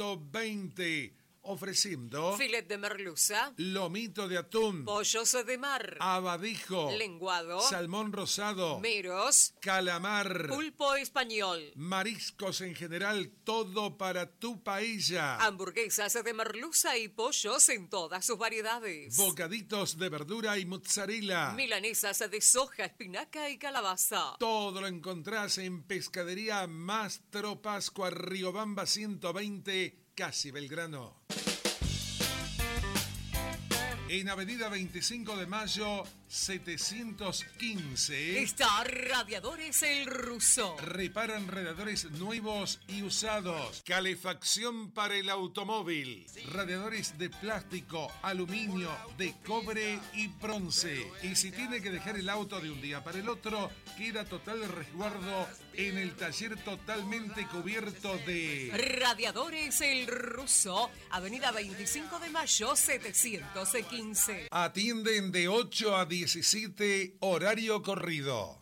120. Ofreciendo filet de merluza, lomito de atún, pollos de mar, abadijo, lenguado, salmón rosado, meros, calamar, pulpo español, mariscos en general, todo para tu paella. Hamburguesas de merluza y pollos en todas sus variedades. Bocaditos de verdura y mozzarella. Milanesas de soja, espinaca y calabaza. Todo lo encontrás en Pescadería Mastro Pascua, Riobamba 120, casi Belgrano. En Avenida 25 de Mayo, 715. Está Radiadores El Ruso. Reparan radiadores nuevos y usados. Calefacción para el automóvil. Radiadores de plástico, aluminio, de cobre y bronce. Y si tiene que dejar el auto de un día para el otro, queda total resguardo en el taller totalmente cubierto de Radiadores El Ruso. Avenida 25 de Mayo, 715. Atienden de 8 a 17, horario corrido.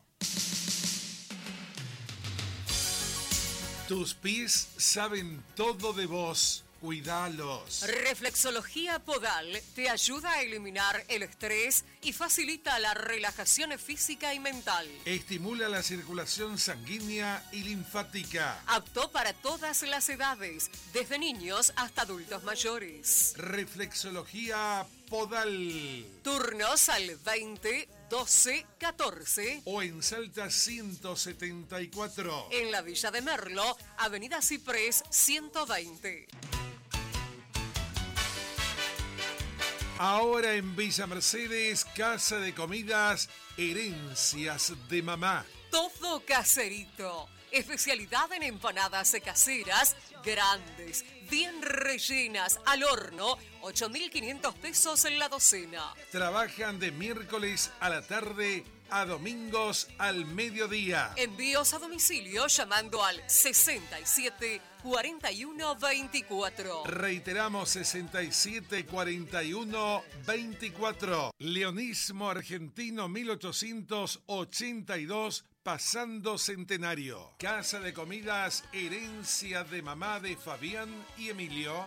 Tus pies saben todo de vos. Cuidalos. Reflexología Podal te ayuda a eliminar el estrés y facilita la relajación física y mental. Estimula la circulación sanguínea y linfática. Apto para todas las edades, desde niños hasta adultos mayores. Reflexología Podal. Turnos al 20 12 14 o en Salta 174. En la Villa de Merlo, Avenida Ciprés 120. Ahora en Villa Mercedes, Casa de Comidas, Herencias de Mamá. Todo caserito. Especialidad en empanadas caseras, grandes, bien rellenas, al horno, 8.500 pesos en la docena. Trabajan de miércoles a la tarde a domingos al mediodía. Envíos a domicilio llamando al 67 41 24. Reiteramos 67 41 24. Leonismo Argentino 1882, pasando centenario. Casa de Comidas, Herencia de Mamá de Fabián y Emilio.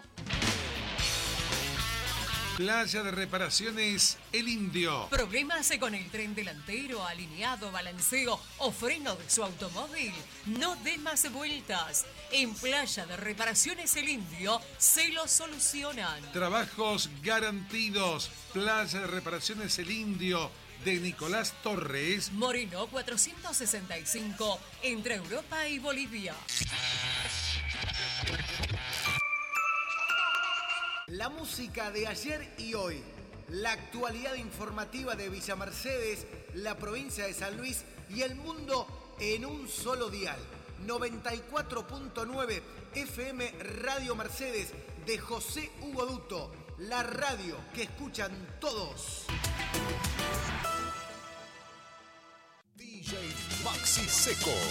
Playa de Reparaciones El Indio. ¿Problemas con el tren delantero, alineado, balanceo o freno de su automóvil? No dé más vueltas. En Playa de Reparaciones El Indio se lo solucionan. Trabajos garantidos. Playa de Reparaciones El Indio de Nicolás Torres. Moreno 465, entre Europa y Bolivia. La música de ayer y hoy, la actualidad informativa de Villa Mercedes, la provincia de San Luis y el mundo en un solo dial. 94.9 FM Radio Mercedes de José Hugo Duto, la radio que escuchan todos. DJ Maxi Seco.